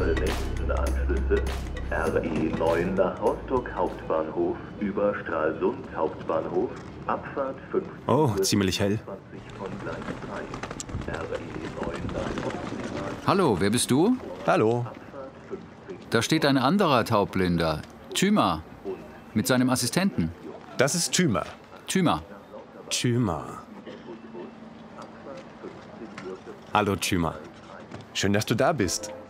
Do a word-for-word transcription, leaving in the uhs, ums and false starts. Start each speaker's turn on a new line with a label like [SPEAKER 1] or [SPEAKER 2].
[SPEAKER 1] Unsere nächsten Anschlüsse R E neun nach Rostock Hauptbahnhof über Stralsund Hauptbahnhof, Abfahrt fünf.
[SPEAKER 2] Oh, ziemlich hell.
[SPEAKER 1] Von Gleis drei. R E neun nach Rostock.
[SPEAKER 3] Hallo, wer bist du?
[SPEAKER 2] Hallo.
[SPEAKER 3] Da steht ein anderer Taubblinder, Thyma, mit seinem Assistenten.
[SPEAKER 2] Das ist Thyma.
[SPEAKER 3] Thyma.
[SPEAKER 2] Thyma. Hallo, Thyma. Schön, dass du da bist.